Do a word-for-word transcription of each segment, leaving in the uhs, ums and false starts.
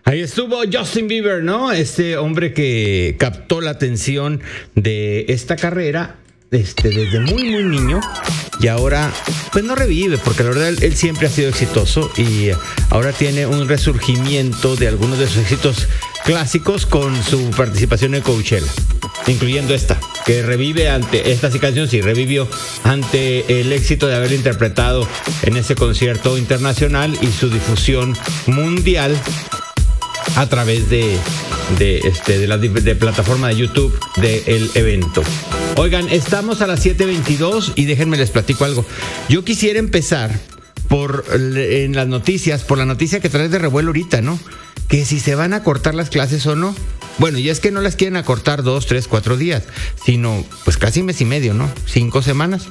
Ahí estuvo Justin Bieber, ¿no? Este hombre que captó la atención de esta carrera este, desde muy, muy niño. Y ahora, pues no revive, porque la verdad él, él siempre ha sido exitoso y ahora tiene un resurgimiento de algunos de sus éxitos clásicos con su participación en Coachella, incluyendo esta, que revive ante, esta sí canción sí revivió ante el éxito de haber interpretado en ese concierto internacional y su difusión mundial a través de, de, este, de la de plataforma de YouTube del evento. Oigan, estamos a las siete veintidós y déjenme les platico algo. Yo quisiera empezar por en las noticias, por la noticia que traes de revuelo ahorita, ¿no? Que si se van a cortar las clases o no. Bueno, y es que no las quieren acortar dos, tres, cuatro días, sino pues casi mes y medio, ¿no? Cinco semanas.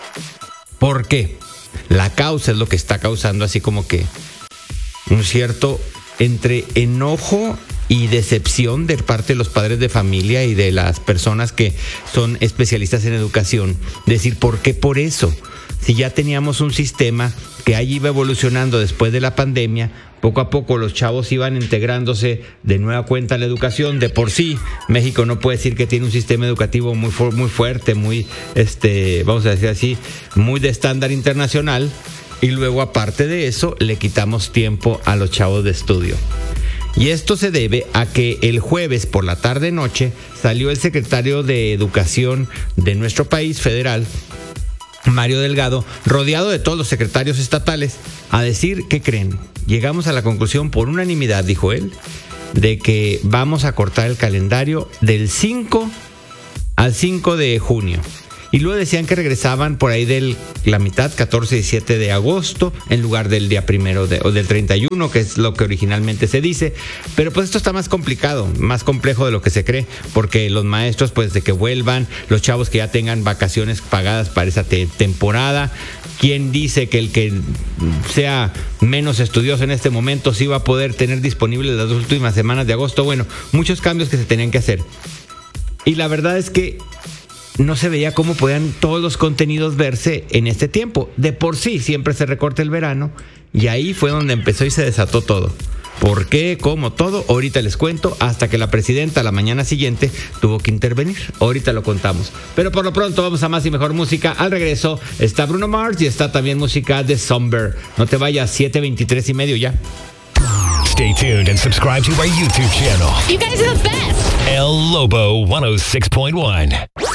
¿Por qué? La causa es lo que está causando así como que un cierto entre enojo y decepción de parte de los padres de familia y de las personas que son especialistas en educación. Decir, ¿por qué por eso? Si ya teníamos un sistema que ahí iba evolucionando después de la pandemia, poco a poco los chavos iban integrándose de nueva cuenta a la educación. De por sí, México no puede decir que tiene un sistema educativo muy, fu- muy fuerte, muy, este, vamos a decir así, muy de estándar internacional. Y luego, aparte de eso, le quitamos tiempo a los chavos de estudio. Y esto se debe a que el jueves por la tarde-noche salió el secretario de Educación de nuestro país federal, Mario Delgado, rodeado de todos los secretarios estatales, a decir, ¿qué creen? Llegamos a la conclusión por unanimidad, dijo él, de que vamos a cortar el calendario del cinco al cinco de junio. Y luego decían que regresaban por ahí de la mitad, catorce y diecisiete de agosto, en lugar del día primero de, o del treinta y uno, que es lo que originalmente se dice. Pero pues esto está más complicado, más complejo de lo que se cree, porque los maestros, pues de que vuelvan, los chavos que ya tengan vacaciones pagadas para esa te- temporada. ¿Quién dice que el que sea menos estudioso en este momento sí va a poder tener disponibles las dos últimas semanas de agosto? Bueno, muchos cambios que se tenían que hacer. Y la verdad es que no se veía cómo podían todos los contenidos verse en este tiempo. De por sí siempre se recorta el verano y ahí fue donde empezó y se desató todo. ¿Por qué? ¿Cómo? Todo. Ahorita les cuento, hasta que la presidenta la mañana siguiente tuvo que intervenir. Ahorita lo contamos. Pero por lo pronto vamos a más y mejor música. Al regreso está Bruno Mars y está también música de Somber. No te vayas, siete veintitrés y medio ya. Stay tuned and subscribe to our YouTube channel. You guys are the best. El Lobo ciento seis punto uno.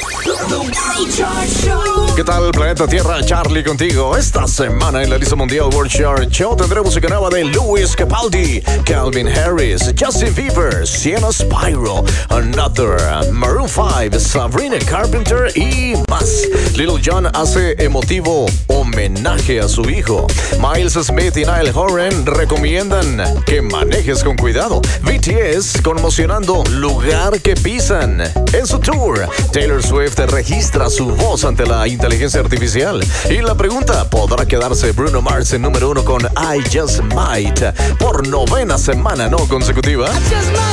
¿Qué tal, Planeta Tierra? Charlie contigo. Esta semana en la lista mundial World Chart Show tendremos música nueva de Louis Capaldi, Calvin Harris, Justin Bieber, Sienna Spyro, Another, Maroon five, Sabrina Carpenter y más. Little John hace emotivo homenaje a su hijo. Miles Smith y Niall Horan recomiendan que manejes con cuidado. B T S conmocionando lugar que pisan. En su tour, Taylor Swift registra su voz ante la inteligencia artificial. Y la pregunta, ¿podrá quedarse Bruno Mars en número uno con I Just Might por novena semana no consecutiva?